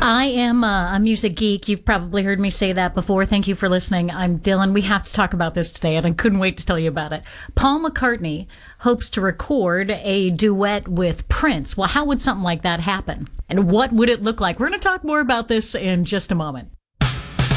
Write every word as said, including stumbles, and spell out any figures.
I am a, a music geek. You've probably heard me say that before. Thank you for listening. I'm Dylan. We have to talk about this today, and I couldn't wait to tell you about it. Paul McCartney hopes to record a duet with Prince. Well, how would something like that happen? And what would it look like? We're going to talk more about this in just a moment.